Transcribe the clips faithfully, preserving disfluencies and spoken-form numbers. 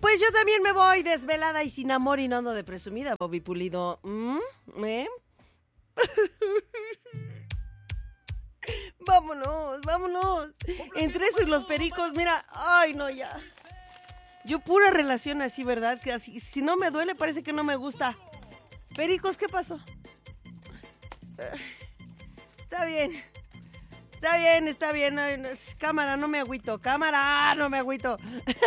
pues yo también me voy desvelada y sin amor y no ando de presumida, Bobby Pulido. ¿Mm? ¿Eh? Vámonos, vámonos. Entre eso y los pericos, mira, ay, no, ya. Yo pura relación así, ¿verdad? Que así, si no me duele, parece que no me gusta. Pericos, ¿qué pasó? Está bien. Está bien, está bien. Cámara, no me agüito. Cámara, no me agüito.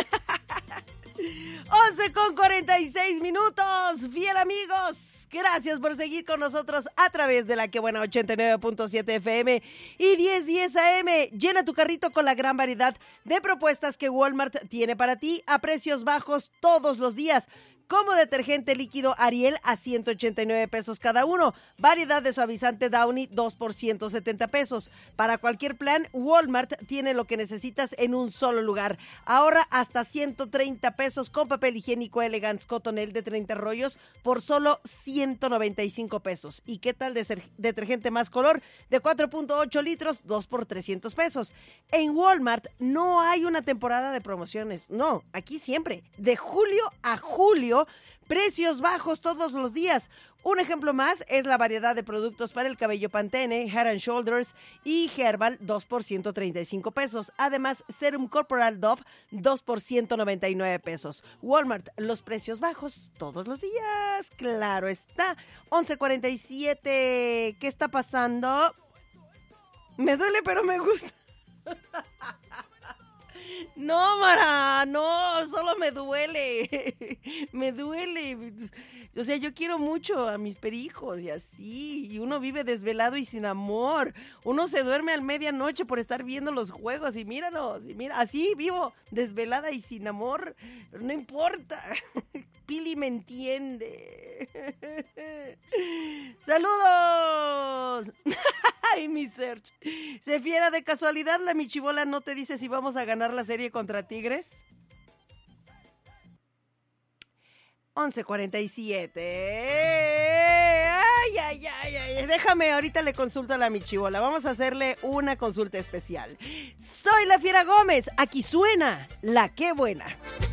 once con cuarenta y seis minutos. Bien, amigos, gracias por seguir con nosotros a través de la Que Buena ochenta y nueve punto siete F M y diez diez A M. Llena tu carrito con la gran variedad de propuestas que Walmart tiene para ti a precios bajos todos los días. Como detergente líquido Ariel a ciento ochenta y nueve pesos cada uno. Variedad de suavizante Downy, dos por ciento setenta pesos. Para cualquier plan, Walmart tiene lo que necesitas en un solo lugar. Ahorra hasta ciento treinta pesos con papel higiénico Elegance Cottonelle de treinta rollos por solo ciento noventa y cinco pesos. ¿Y qué tal de detergente más color de cuatro punto ocho litros, dos por trescientos pesos? En Walmart no hay una temporada de promociones. No, aquí siempre, de julio a julio, precios bajos todos los días. Un ejemplo más es la variedad de productos para el cabello Pantene, Head and Shoulders y Herbal, dos por ciento treinta y cinco pesos. Además, Serum Corporal Dove, dos por ciento noventa y nueve pesos. Walmart, los precios bajos todos los días. Claro está. once cuarenta y siete. ¿Qué está pasando? Me duele, pero me gusta. No, Mara, no, solo me duele, me duele. O sea, yo quiero mucho a mis perijos y así, y uno vive desvelado y sin amor. Uno se duerme a medianoche por estar viendo los juegos y míranos, y mira, así vivo, desvelada y sin amor, no importa. Pili me entiende. ¡Saludos! Ay, mi Serge. ¿Se fiera de casualidad la Michibola no te dice si vamos a ganar la serie contra Tigres? once cuarenta y siete. Ay, ay, ay, ay. Déjame, ahorita le consulto a la Michibola. Vamos a hacerle una consulta especial. Soy la Fiera Gómez. Aquí suena La Que Buena.